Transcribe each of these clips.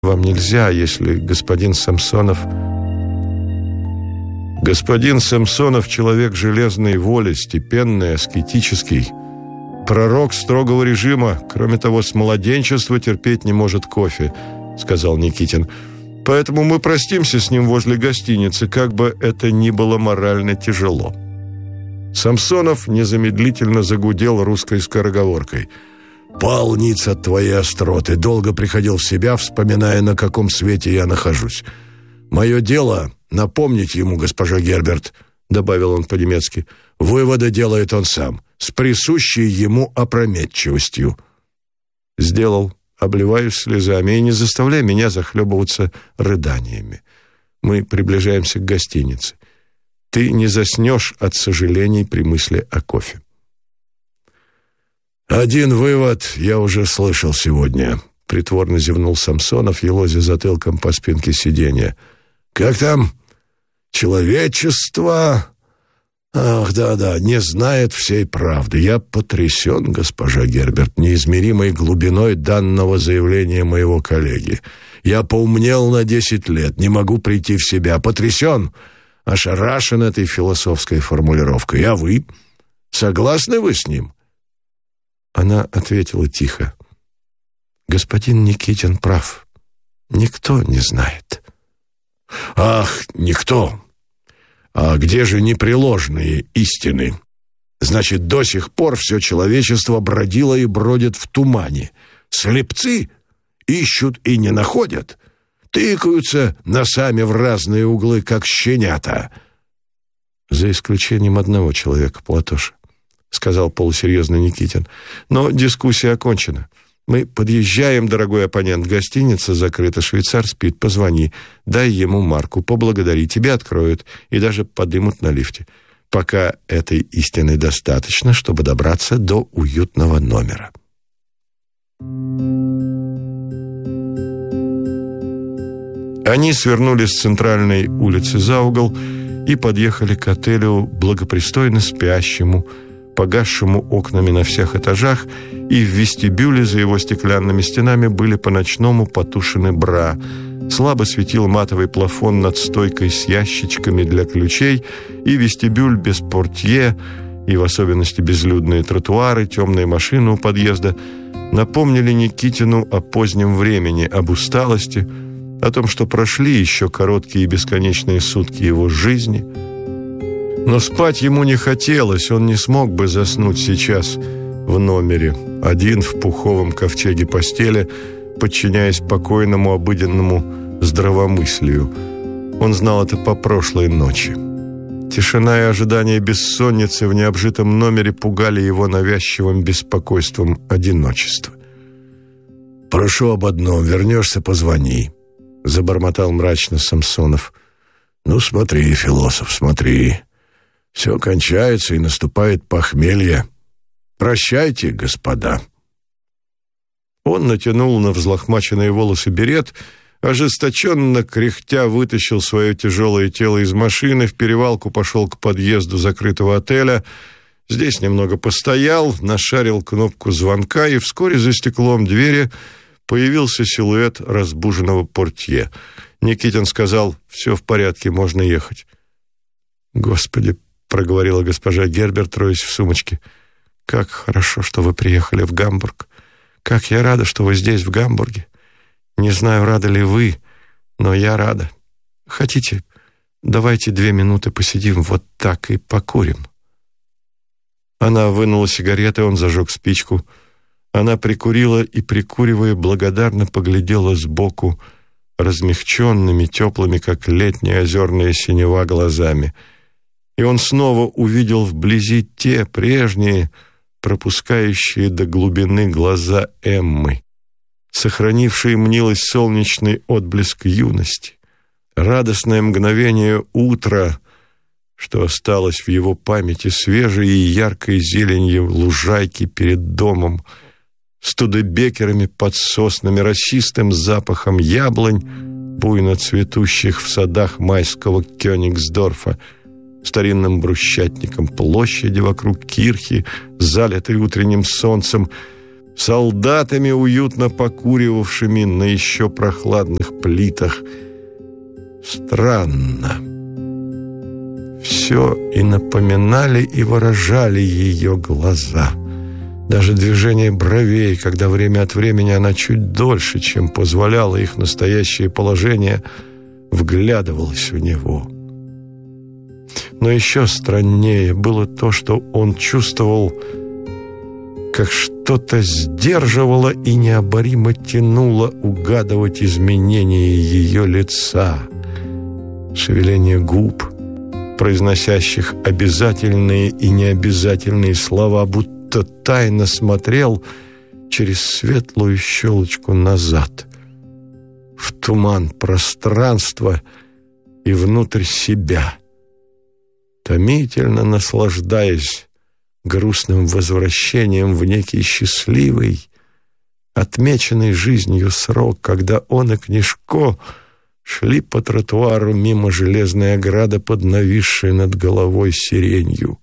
вам нельзя, если господин Самсонов... Господин Самсонов — человек железной воли, степенный, аскетический. Пророк строгого режима, кроме того, с младенчества терпеть не может кофе, сказал Никитин. Поэтому мы простимся с ним возле гостиницы, как бы это ни было морально тяжело. Самсонов незамедлительно загудел русской скороговоркой. «Полница твоей остроты! Долго приходил в себя, вспоминая, на каком свете я нахожусь. Мое дело — напомнить ему, госпожа Герберт», — добавил он по-немецки. «Выводы делает он сам, с присущей ему опрометчивостью». «Сделал. Обливаюсь слезами, и не заставляй меня захлебываться рыданиями. Мы приближаемся к гостинице. Ты не заснешь от сожалений при мысли о кофе». «Один вывод я уже слышал сегодня», — притворно зевнул Самсонов, елозя затылком по спинке сиденья. «Как там? Человечество... Ах, да, не знает всей правды. Я потрясен, госпожа Герберт, неизмеримой глубиной данного заявления моего коллеги. Я поумнел на 10 лет, не могу прийти в себя. Потрясен, ошарашен этой философской формулировкой. А вы? Согласны вы с ним?» Она ответила тихо. «Господин Никитин прав. Никто не знает». «Ах, никто! А где же непреложные истины? Значит, до сих пор все человечество бродило и бродит в тумане. Слепцы ищут и не находят, тыкаются носами в разные углы, как щенята». «За исключением одного человека, Платоша», — сказал полусерьезно Никитин. «Но дискуссия окончена. Мы подъезжаем, дорогой оппонент, гостиница закрыта, швейцар спит, позвони, дай ему марку, поблагодари, тебя откроют и даже подымут на лифте. Пока этой истины достаточно, чтобы добраться до уютного номера». Они свернули с центральной улицы за угол и подъехали к отелю, благопристойно спящему, погасшему окнами на всех этажах, и в вестибюле за его стеклянными стенами были по-ночному потушены бра. Слабо светил матовый плафон над стойкой с ящичками для ключей, и вестибюль без портье, и в особенности безлюдные тротуары, темные машины у подъезда напомнили Никитину о позднем времени, об усталости, о том, что прошли еще короткие и бесконечные сутки его жизни. Но спать ему не хотелось, он не смог бы заснуть сейчас в номере, один в пуховом ковчеге постели, подчиняясь покойному обыденному здравомыслию. Он знал это по прошлой ночи. Тишина и ожидание бессонницы в необжитом номере пугали его навязчивым беспокойством одиночества. «Прошу об одном, вернешься, позвони», — забормотал мрачно Самсонов. «Ну, смотри, философ, смотри. Все кончается, и наступает похмелье. Прощайте, господа». Он натянул на взлохмаченные волосы берет, ожесточенно кряхтя вытащил свое тяжелое тело из машины, в перевалку пошел к подъезду закрытого отеля. Здесь немного постоял, нашарил кнопку звонка, и вскоре за стеклом двери появился силуэт разбуженного портье. Никитин сказал: «Все в порядке, можно ехать». «Господи», — проговорила госпожа Герберт, роясь в сумочке, — «как хорошо, что вы приехали в Гамбург. Как я рада, что вы здесь, в Гамбурге. Не знаю, рады ли вы, но я рада. Хотите, давайте 2 минуты посидим вот так и покурим». Она вынула сигареты, он зажег спичку. Она прикурила и, прикуривая, благодарно поглядела сбоку размягченными, теплыми, как летняя озерная синева, глазами. И он снова увидел вблизи те прежние, пропускающие до глубины глаза Эммы, сохранившие мнилость солнечный отблеск юности, радостное мгновение утра, что осталось в его памяти свежей и яркой зеленью лужайки перед домом, студебекерами под соснами, росистым запахом яблонь, буйно цветущих в садах майского Кёнигсдорфа, старинным брусчатником площади вокруг кирхи, залитой утренним солнцем, солдатами, уютно покуривавшими на еще прохладных плитах. Странно. Все и напоминали, и выражали ее глаза. Даже движение бровей, когда время от времени она чуть дольше, чем позволяло их настоящее положение, вглядывалась в него. Но еще страннее было то, что он чувствовал, как что-то сдерживало и необоримо тянуло угадывать изменения ее лица, шевеление губ, произносящих обязательные и необязательные слова, будто тайно смотрел через светлую щелочку назад, в туман пространства и внутрь себя, томительно наслаждаясь грустным возвращением в некий счастливый, отмеченный жизнью срок, когда он и Книжко шли по тротуару мимо железной ограды под нависшей над головой сиренью.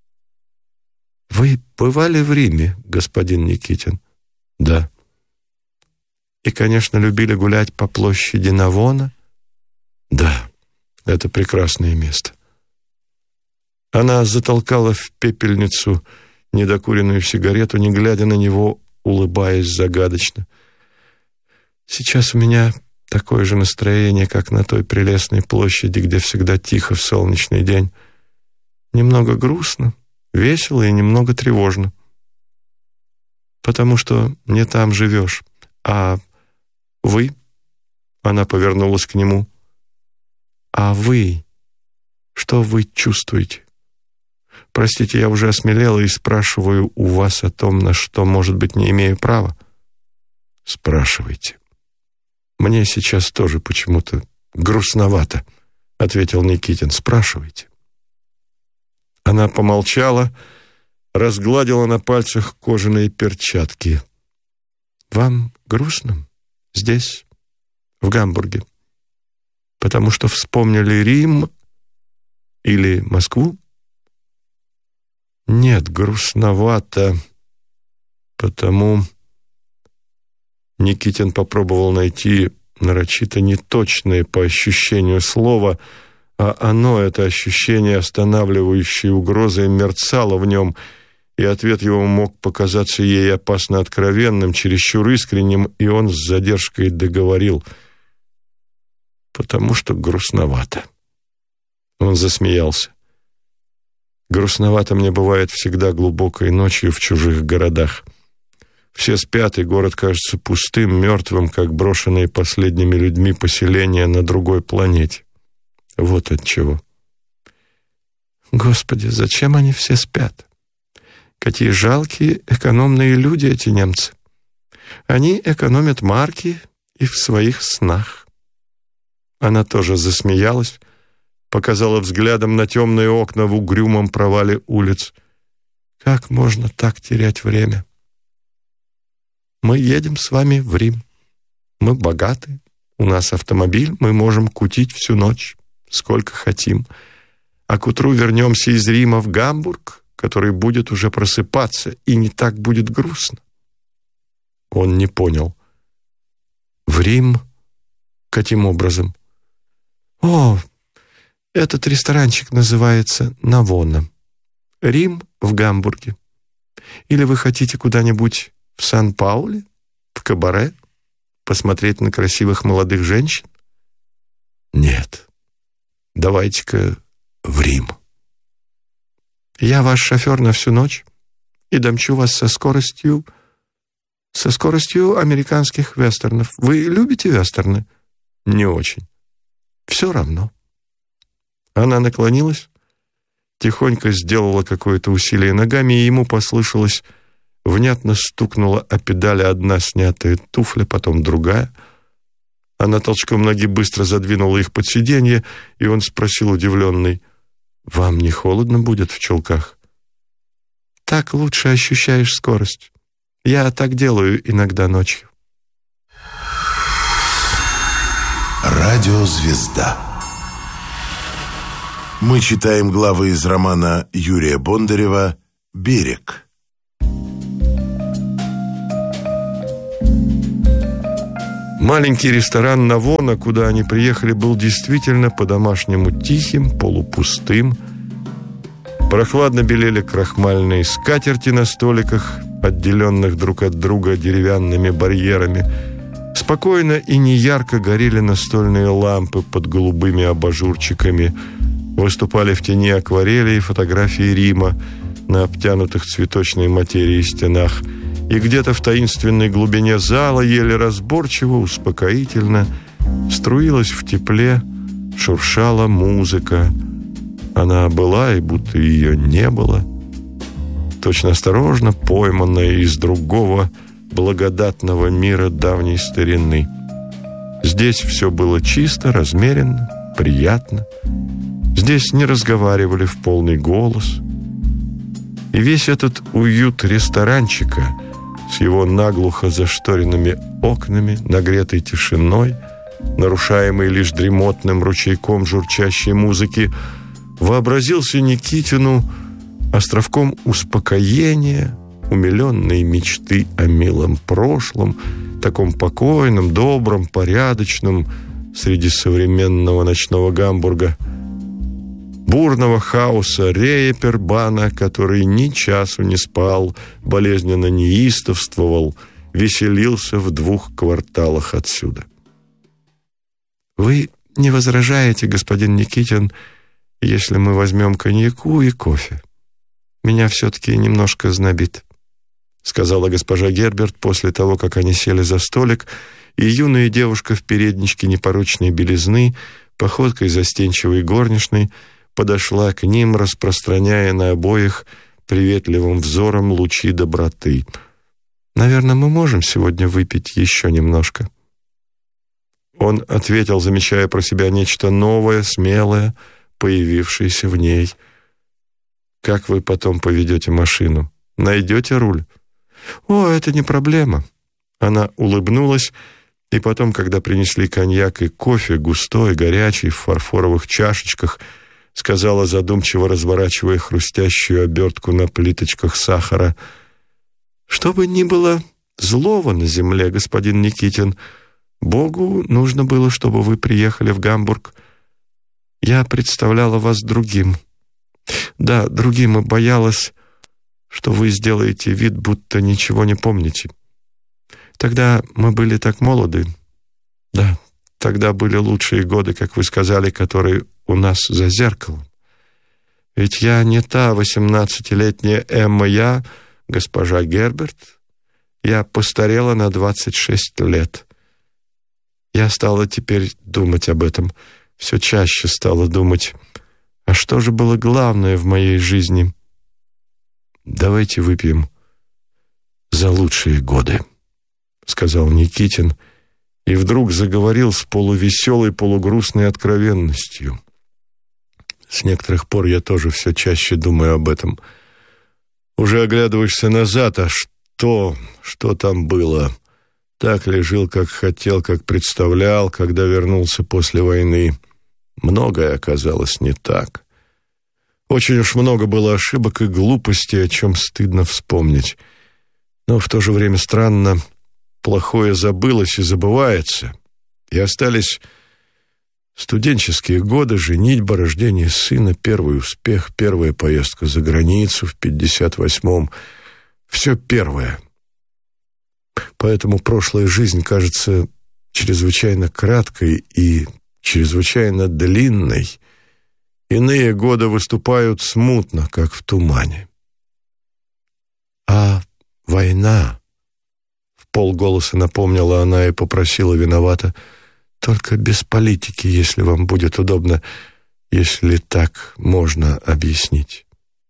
«Вы бывали в Риме, господин Никитин?» «Да». «И, конечно, любили гулять по площади Навона?» «Да, это прекрасное место». Она затолкала в пепельницу недокуренную сигарету, не глядя на него, улыбаясь загадочно. «Сейчас у меня такое же настроение, как на той прелестной площади, где всегда тихо в солнечный день. Немного грустно, весело и немного тревожно. Потому что не там живешь. А вы?» Она повернулась к нему. «А вы? Что вы чувствуете? Простите, я уже осмелела и спрашиваю у вас о том, на что, может быть, не имею права». «Спрашивайте». «Мне сейчас тоже почему-то грустновато», — ответил Никитин. «Спрашивайте». Она помолчала, разгладила на пальцах кожаные перчатки. «Вам грустно? Здесь, в Гамбурге? Потому что вспомнили Рим или Москву?» «Нет, грустновато, потому...» Никитин попробовал найти нарочито неточное по ощущению слово, а оно, это ощущение, останавливающее угрозой, мерцало в нем, и ответ его мог показаться ей опасно откровенным, чересчур искренним, и он с задержкой договорил: «Потому что грустновато». Он засмеялся. «Грустновато мне бывает всегда глубокой ночью в чужих городах. Все спят, и город кажется пустым, мертвым, как брошенные последними людьми поселения на другой планете. Вот отчего». «Господи, зачем они все спят? Какие жалкие, экономные люди эти немцы. Они экономят марки и в своих снах». Она тоже засмеялась, показала взглядом на темные окна в угрюмом провале улиц. «Как можно так терять время? Мы едем с вами в Рим. Мы богаты, у нас автомобиль, мы можем кутить всю ночь, сколько хотим. А к утру вернемся из Рима в Гамбург, который будет уже просыпаться, и не так будет грустно». Он не понял. «В Рим? Каким образом?» «О, этот ресторанчик называется «Навона». Рим в Гамбурге. Или вы хотите куда-нибудь в Сан-Пауле, в кабаре, посмотреть на красивых молодых женщин?» «Нет, давайте-ка в Рим». «Я ваш шофер на всю ночь и домчу вас со скоростью американских вестернов. Вы любите вестерны?» «Не очень». «Все равно». Она наклонилась, тихонько сделала какое-то усилие ногами, и ему послышалось, внятно стукнула о педали одна снятая туфля, потом другая. Она толчком ноги быстро задвинула их под сиденье, и он спросил удивленный: «Вам не холодно будет в чулках?» «Так лучше ощущаешь скорость. Я так делаю иногда ночью». Радиозвезда. Мы читаем главы из романа Юрия Бондарева «Берег». Маленький ресторан «Навона», куда они приехали, был действительно по-домашнему тихим, полупустым. Прохладно белели крахмальные скатерти на столиках, отделенных друг от друга деревянными барьерами. Спокойно и неярко горели настольные лампы под голубыми абажурчиками. Выступали в тени акварели и фотографии Рима на обтянутых цветочной материей стенах. И где-то в таинственной глубине зала еле разборчиво, успокоительно струилась в тепле, шуршала музыка. Она была, и будто ее не было. Точно осторожно пойманная из другого благодатного мира давней старины. Здесь все было чисто, размеренно, приятно. Здесь не разговаривали в полный голос. И весь этот уют ресторанчика с его наглухо зашторенными окнами, нагретой тишиной, нарушаемой лишь дремотным ручейком журчащей музыки, вообразился Никитину островком успокоения, умиленной мечты о милом прошлом, таком покойном, добром, порядочном среди современного ночного Гамбурга, бурного хаоса Рейпербана, который ни часу не спал, болезненно неистовствовал, веселился в 2 кварталах отсюда. «Вы не возражаете, господин Никитин, если мы возьмем коньяку и кофе? Меня все-таки немножко знобит», — сказала госпожа Герберт после того, как они сели за столик, и юная девушка в передничке непорочной белизны, походкой застенчивой горничной, подошла к ним, распространяя на обоих приветливым взором лучи доброты. «Наверное, мы можем сегодня выпить еще немножко». Он ответил, замечая про себя нечто новое, смелое, появившееся в ней. «Как вы потом поведете машину? Найдете руль?» «О, это не проблема». Она улыбнулась, и потом, когда принесли коньяк и кофе, густой, горячий, в фарфоровых чашечках, сказала, задумчиво разворачивая хрустящую обертку на плиточках сахара: «Что бы ни было злого на земле, господин Никитин, Богу нужно было, чтобы вы приехали в Гамбург. Я представляла вас другим. Да, другим, и боялась, что вы сделаете вид, будто ничего не помните. Тогда мы были так молоды. Да, тогда были лучшие годы, как вы сказали, которые у нас за зеркалом. Ведь я не та 18-летняя Эмма, я госпожа Герберт. Я постарела на 26 лет. Я стала теперь думать об этом, все чаще стала думать, а что же было главное в моей жизни? Давайте выпьем за лучшие годы», — сказал Никитин, и вдруг заговорил с полувеселой, полугрустной откровенностью. «С некоторых пор я тоже все чаще думаю об этом. Уже оглядываешься назад, а что там было? Так ли жил, как хотел, как представлял, когда вернулся после войны? Многое оказалось не так. Очень уж много было ошибок и глупостей, о чем стыдно вспомнить. Но в то же время странно, плохое забылось и забывается, и остались студенческие годы, женитьба, рождение сына, первый успех, первая поездка за границу в 58-м. Все первое. Поэтому прошлая жизнь кажется чрезвычайно краткой и чрезвычайно длинной. Иные годы выступают смутно, как в тумане. «А война?» — вполголоса напомнила она и попросила виновата: «Только без политики, если вам будет удобно, если так можно объяснить».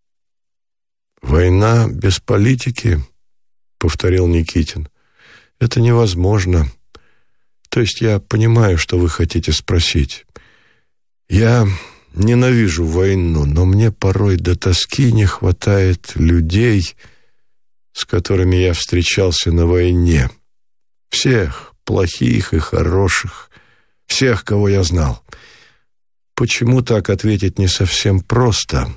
«Война без политики?» — повторил Никитин. «Это невозможно. То есть я понимаю, что вы хотите спросить. Я ненавижу войну, но мне порой до тоски не хватает людей, с которыми я встречался на войне. Всех, плохих и хороших, всех, кого я знал. Почему так ответить не совсем просто?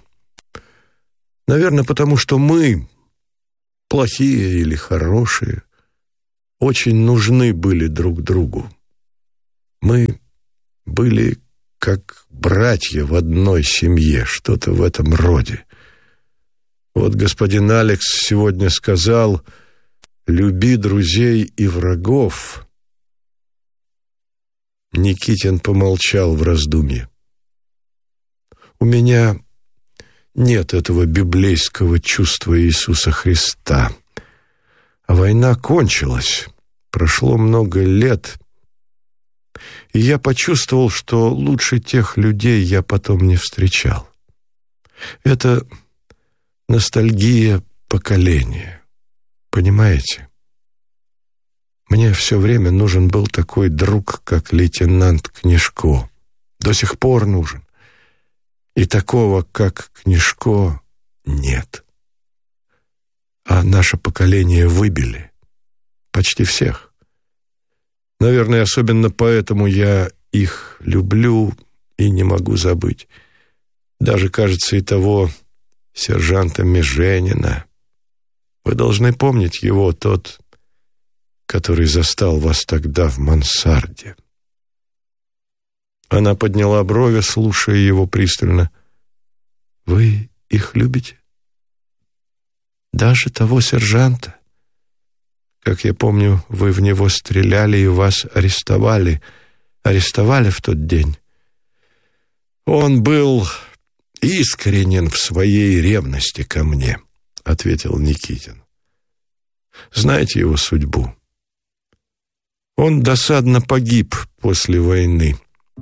Наверное, потому что мы, плохие или хорошие, очень нужны были друг другу. Мы были как братья в одной семье, что-то в этом роде. Вот господин Алекс сегодня сказал: «Люби друзей и врагов». Никитин помолчал в раздумье. У меня нет этого библейского чувства Иисуса Христа. А война кончилась, прошло много лет, и я почувствовал, что лучше тех людей я потом не встречал. Это ностальгия поколения, понимаете? Мне все время нужен был такой друг, как лейтенант Книжко. До сих пор нужен. И такого, как Книжко, нет. А наше поколение выбили. Почти всех. Наверное, особенно поэтому я их люблю и не могу забыть. Даже, кажется, и того сержанта Меженина. Вы должны помнить его, тот, который застал вас тогда в мансарде. Она подняла брови, слушая его пристально. «Вы их любите? Даже того сержанта? Как я помню, вы в него стреляли и вас арестовали. Арестовали в тот день. Он был искренен в своей ревности ко мне», — ответил Никитин. «Знаете его судьбу? Он досадно погиб после войны.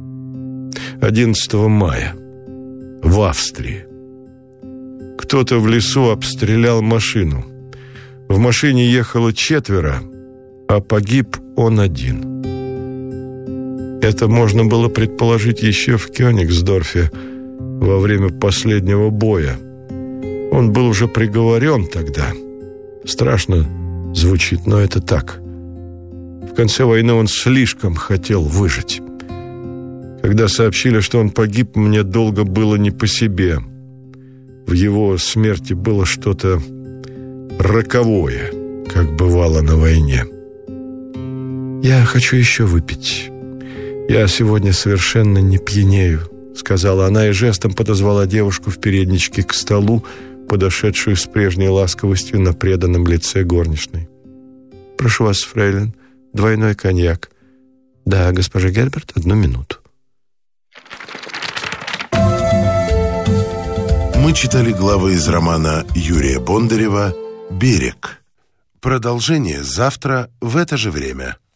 11 мая в Австрии. Кто-то в лесу обстрелял машину. В машине ехало 4, а погиб он один. Это можно было предположить еще в Кёнигсдорфе во время последнего боя. Он был уже приговорен тогда. Страшно звучит, но это так. В конце войны он слишком хотел выжить. Когда сообщили, что он погиб, мне долго было не по себе. В его смерти было что-то роковое, как бывало на войне. «Я хочу еще выпить. Я сегодня совершенно не пьянею», — сказала она и жестом подозвала девушку в передничке к столу, подошедшую с прежней ласковостью на преданном лице горничной. «Прошу вас, фрейлин, двойной коньяк». «Да, госпожа Герберт, 1 минуту». Мы читали главы из романа Юрия Бондарева «Берег». Продолжение завтра в это же время.